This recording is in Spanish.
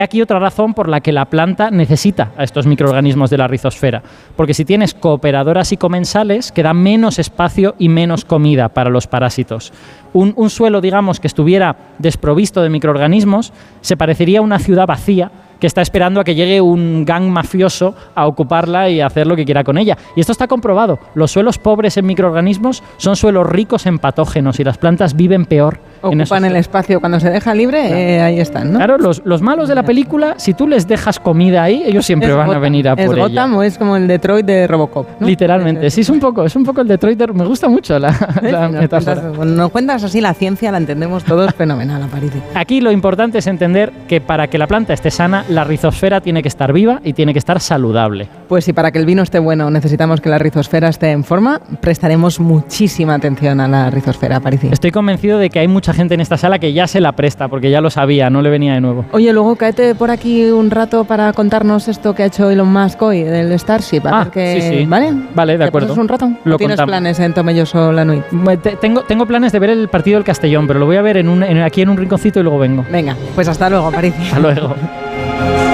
Aquí otra razón por la que la planta necesita a estos microorganismos de la rizosfera, porque si tienes cooperadoras y comensales, queda menos espacio y menos comida para los parásitos. Un suelo, digamos, que estuviera desprovisto de microorganismos, se parecería a una ciudad vacía que está esperando a que llegue un gang mafioso a ocuparla y a hacer lo que quiera con ella. Y esto está comprobado. Los suelos pobres en microorganismos son suelos ricos en patógenos y las plantas viven peor. Ocupan el espacio cuando se deja libre, claro. Ahí están, ¿no? Claro, los malos de la película, si tú les dejas comida ahí, ellos siempre van a venir a por ella. ¿Es Gotham o es como el Detroit de Robocop, ¿no? Literalmente, sí, es un poco el Detroit de... Me gusta mucho la metáfora. Cuando nos cuentas así la ciencia, la entendemos todos fenomenal, Aparici. Aquí lo importante es entender que para que la planta esté sana, la rizosfera tiene que estar viva y tiene que estar saludable. Pues si para que el vino esté bueno necesitamos que la rizosfera esté en forma, prestaremos muchísima atención a la rizosfera, Aparici. Estoy convencido de que hay mucha gente en esta sala que ya se la presta, porque ya lo sabía, no le venía de nuevo. Oye, luego cáete por aquí un rato para contarnos esto que ha hecho Elon Musk hoy, del Starship. Sí. ¿Vale? Vale, de acuerdo. ¿Te pasas un rato? Lo ¿Tienes contamos. planes en Tomelloso la Nuit? Tengo planes de ver el partido del Castellón, pero lo voy a ver aquí en un rinconcito y luego vengo. Venga, pues hasta luego, Aparici. Hasta luego.